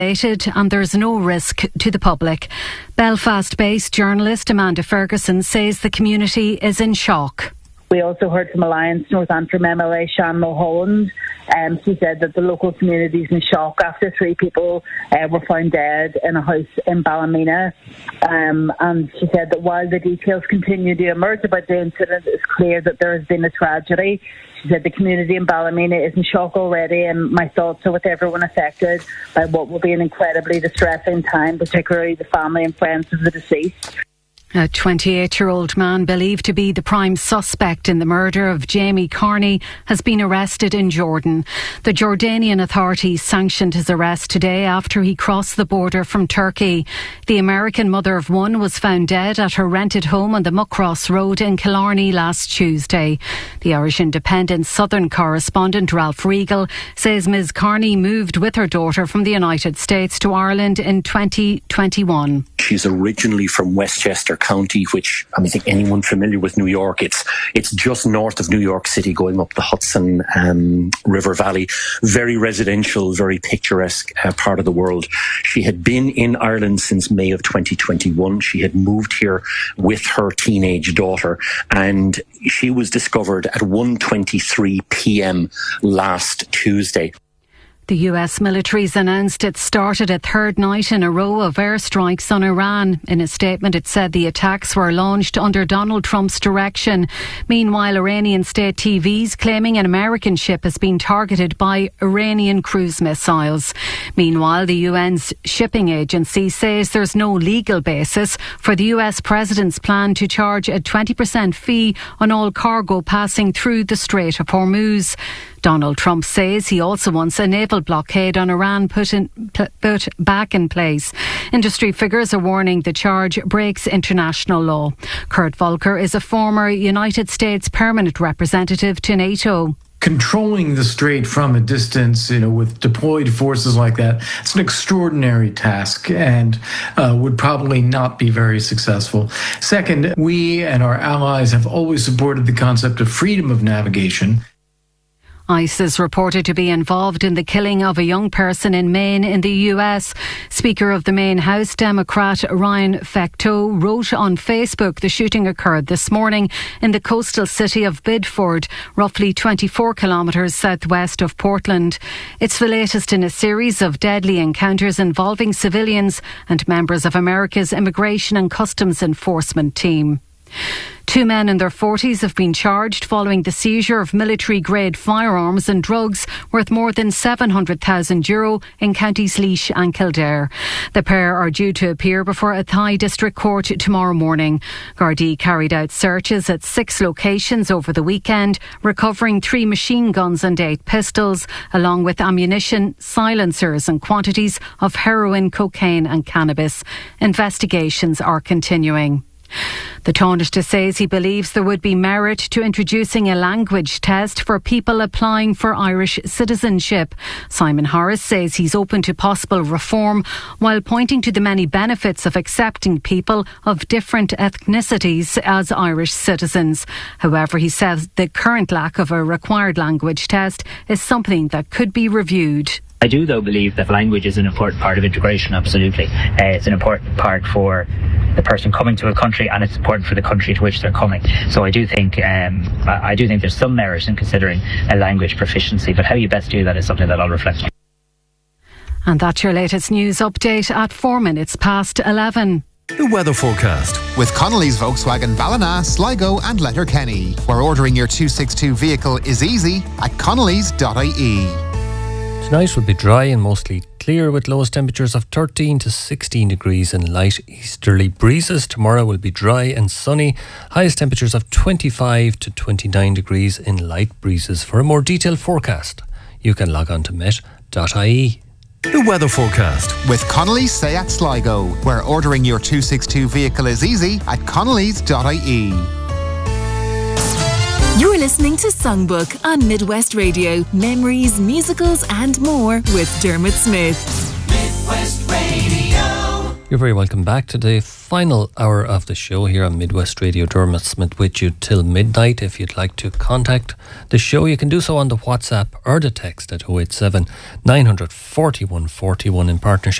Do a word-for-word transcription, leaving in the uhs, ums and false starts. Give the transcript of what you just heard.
and there's no risk to the public. Belfast-based journalist Amanda Ferguson says the community is in shock. We also heard from Alliance North Antrim M L A Shan Mulholland. Um, she said that the local community is in shock after three people uh, were found dead in a house in Ballymena. Um, and she said that while the details continue to emerge about the incident, it's clear that there has been a tragedy. She said the community in Ballymena is in shock already, and my thoughts are with everyone affected by what will be an incredibly distressing time, particularly the family and friends of the deceased. A twenty-eight-year-old man believed to be the prime suspect in the murder of Jamie Carney has been arrested in Jordan. The Jordanian authorities sanctioned his arrest today after he crossed the border from Turkey. The American mother of one was found dead at her rented home on the Muckross Road in Killarney last Tuesday. The Irish Independent Southern correspondent Ralph Regal says Miz Carney moved with her daughter from the United States to Ireland in twenty twenty-one. She's originally from Westchester County, which I mean, I think anyone familiar with New York, it's it's just north of New York City, going up the Hudson um, River Valley. Very residential, very picturesque uh, part of the world. She had been in Ireland since May of twenty twenty-one. She had moved here with her teenage daughter, and she was discovered at one twenty-three p.m. last Tuesday. The U S military's announced it started a third night in a row of airstrikes on Iran. In a statement, it said the attacks were launched under Donald Trump's direction. Meanwhile, Iranian state T Vs claiming an American ship has been targeted by Iranian cruise missiles. Meanwhile, the U N's shipping agency says there's no legal basis for the U S president's plan to charge a twenty percent fee on all cargo passing through the Strait of Hormuz. Donald Trump says he also wants a naval blockade on Iran put, in, put back in place. Industry figures are warning the charge breaks international law. Kurt Volker is a former United States permanent representative to NATO. Controlling the strait from a distance, you know, with deployed forces like that, it's an extraordinary task and uh, would probably not be very successful. Second, we and our allies have always supported the concept of freedom of navigation. ICE is reported to be involved in the killing of a young person in Maine in the U S. Speaker of the Maine House, Democrat Ryan Fecteau, wrote on Facebook the shooting occurred this morning in the coastal city of Bidford, roughly twenty-four kilometres southwest of Portland. It's the latest in a series of deadly encounters involving civilians and members of America's Immigration and Customs Enforcement team. Two men in their forties have been charged following the seizure of military-grade firearms and drugs worth more than seven hundred thousand euro in counties Laois and Kildare. The pair are due to appear before a Athy District Court tomorrow morning. Gardaí carried out searches at six locations over the weekend, recovering three machine guns and eight pistols, along with ammunition, silencers and quantities of heroin, cocaine and cannabis. Investigations are continuing. The Taoiseach says he believes there would be merit to introducing a language test for people applying for Irish citizenship. Simon Harris says he's open to possible reform while pointing to the many benefits of accepting people of different ethnicities as Irish citizens. However, he says the current lack of a required language test is something that could be reviewed. I do, though, believe that language is an important part of integration, absolutely. Uh, it's an important part for the person coming to a country, and it's important for the country to which they're coming. So I do think um, I do think there's some merit in considering a language proficiency, but how you best do that is something that I'll reflect on. And that's your latest news update at four minutes past eleven. The weather forecast with Connolly's Volkswagen Ballina, Sligo and Letterkenny, where ordering your two sixty-two vehicle is easy at connellys dot I E. Tonight will be dry and mostly clear with lowest temperatures of thirteen to sixteen degrees and light easterly breezes. Tomorrow will be dry and sunny. Highest temperatures of twenty-five to twenty-nine degrees in light breezes. For a more detailed forecast, you can log on to met dot I E. The weather forecast with Connolly's Seat Sligo, where ordering your two sixty-two vehicle is easy at connellys dot I E. You're listening to Songbook on Midwest Radio. Memories, musicals and more with Dermot Smith. Midwest Radio. You're very welcome back to the final hour of the show here on Midwest Radio. Dermot Smith with you till midnight. If you'd like to contact the show, you can do so on the WhatsApp or the text at oh eight seven, nine four one, four one in partnership